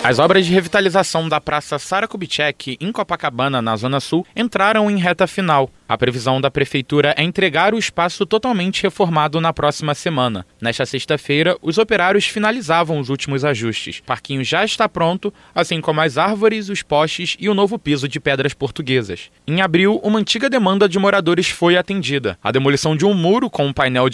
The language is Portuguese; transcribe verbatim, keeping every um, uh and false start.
As obras de revitalização da Praça Sara Kubitschek, em Copacabana, na Zona Sul, entraram em reta final. A previsão da Prefeitura é entregar o espaço totalmente reformado na próxima semana. Nesta sexta-feira, os operários finalizavam os últimos ajustes. O parquinho já está pronto, assim como as árvores, os postes e o novo piso de pedras portuguesas. Em abril, uma antiga demanda de moradores foi atendida. A demolição de um muro com um painel de